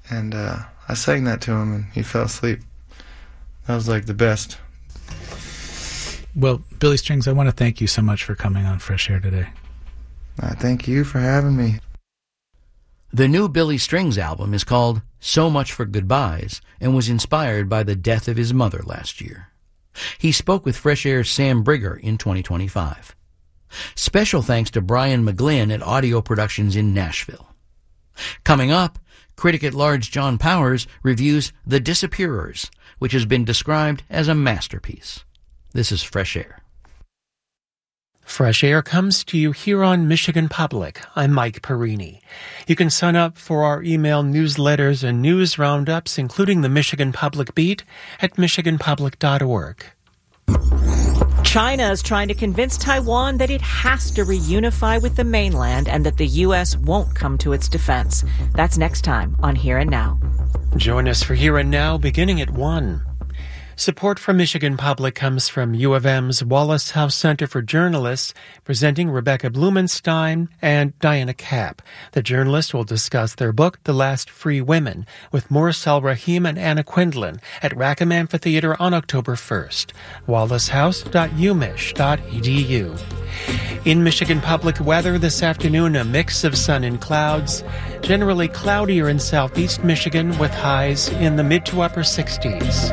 And I sang that to him, and he fell asleep. That was like the best. Well, Billy Strings, I want to thank you so much for coming on Fresh Air today. Thank you for having me. The new Billy Strings album is called So Much for Goodbyes and was inspired by the death of his mother last year. He spoke with Fresh Air's Sam Brigger in 2025. Special thanks to Brian McGlynn at Audio Productions in Nashville. Coming up, critic at large John Powers reviews The Disappearers, which has been described as a masterpiece. This is Fresh Air. Fresh Air comes to you here on Michigan Public. I'm Mike Perini. You can sign up for our email newsletters and news roundups, including the Michigan Public Beat, at michiganpublic.org. China is trying to convince Taiwan that it has to reunify with the mainland and that the U.S. won't come to its defense. That's next time on Here and Now. Join us for Here and Now beginning at 1. Support from Michigan Public comes from U of M's Wallace House Center for Journalists, presenting Rebecca Blumenstein and Diana Kapp. The journalists will discuss their book, The Last Free Women, with Mursal Rahim and Anna Quindlen at Rackham Amphitheater on October 1st. wallacehouse.umich.edu. In Michigan Public weather this afternoon, a mix of sun and clouds. Generally cloudier in southeast Michigan with highs in the mid to upper 60s.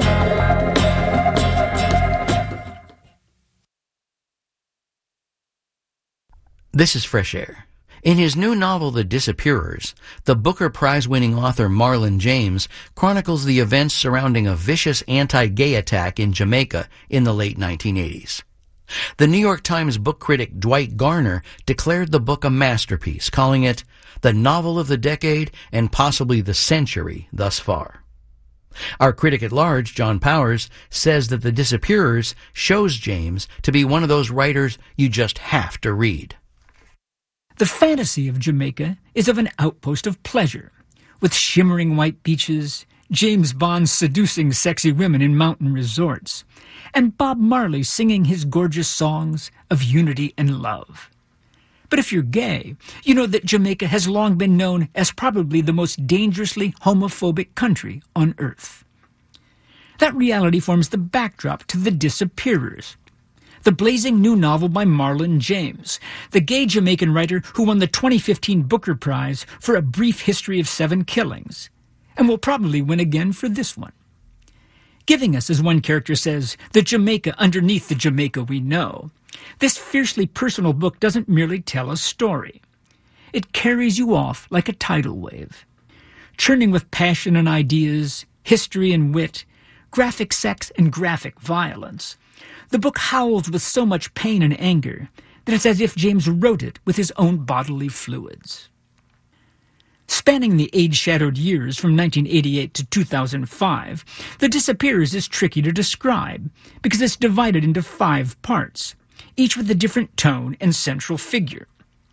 This is Fresh Air. In his new novel, The Disappearers, the Booker Prize-winning author Marlon James chronicles the events surrounding a vicious anti-gay attack in Jamaica in the late 1980s. The New York Times book critic Dwight Garner declared the book a masterpiece, calling it the novel of the decade and possibly the century thus far. Our critic at large, John Powers, says that The Disappearers shows James to be one of those writers you just have to read. The fantasy of Jamaica is of an outpost of pleasure, with shimmering white beaches, James Bond seducing sexy women in mountain resorts, and Bob Marley singing his gorgeous songs of unity and love. But if you're gay, you know that Jamaica has long been known as probably the most dangerously homophobic country on earth. That reality forms the backdrop to The Disappearers, the blazing new novel by Marlon James, the gay Jamaican writer who won the 2015 Booker Prize for A Brief History of 7 Killings, and will probably win again for this one. Giving us, as one character says, the Jamaica underneath the Jamaica we know, this fiercely personal book doesn't merely tell a story. It carries you off like a tidal wave, churning with passion and ideas, history and wit, graphic sex and graphic violence. The book howls with so much pain and anger that it's as if James wrote it with his own bodily fluids. Spanning the age-shadowed years from 1988 to 2005, The Disappearers is tricky to describe because it's divided into 5 parts, each with a different tone and central figure.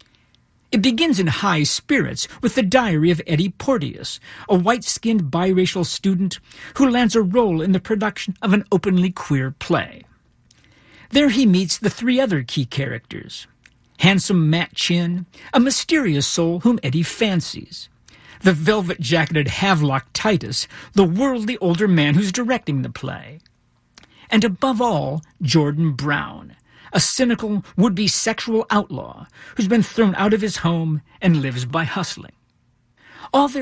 It begins in high spirits with the diary of Eddie Porteous, a white-skinned biracial student who lands a role in the production of an openly queer play. There he meets the 3 other key characters. Handsome Matt Chin, a mysterious soul whom Eddie fancies. The velvet-jacketed Havelock Titus, the worldly older man who's directing the play. And above all, Jordan Brown, a cynical, would-be sexual outlaw who's been thrown out of his home and lives by hustling. All their